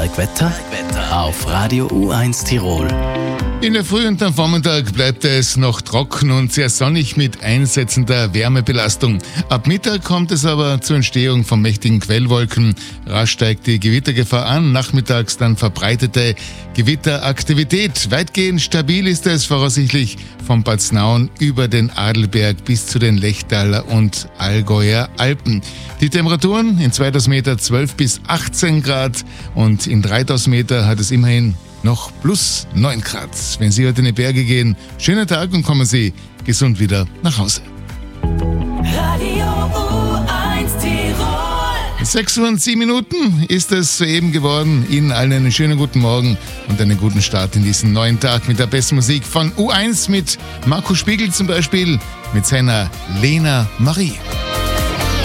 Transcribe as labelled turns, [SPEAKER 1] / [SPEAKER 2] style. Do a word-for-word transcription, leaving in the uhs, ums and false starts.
[SPEAKER 1] Wetter auf Radio U eins Tirol.
[SPEAKER 2] In der Früh und am Vormittag bleibt es noch trocken und sehr sonnig mit einsetzender Wärmebelastung. Ab Mittag kommt es aber zur Entstehung von mächtigen Quellwolken. Rasch steigt die Gewittergefahr an, nachmittags dann verbreitete Gewitteraktivität. Weitgehend stabil ist es voraussichtlich vom Bad Snaun über den Adelberg bis zu den Lechtaler und Allgäuer Alpen. Die Temperaturen in zweitausend Meter zwölf bis achtzehn Grad und in dreitausend Meter hat es immerhin noch plus neun Grad. Wenn Sie heute in die Berge gehen, schönen Tag und kommen Sie gesund wieder nach Hause.
[SPEAKER 3] Radio U eins Tirol.
[SPEAKER 2] sechs Uhr und sieben Minuten ist es soeben geworden. Ihnen allen einen schönen guten Morgen und einen guten Start in diesen neuen Tag mit der besten Musik von U eins mit Marco Spiegel zum Beispiel, mit seiner Lena Marie.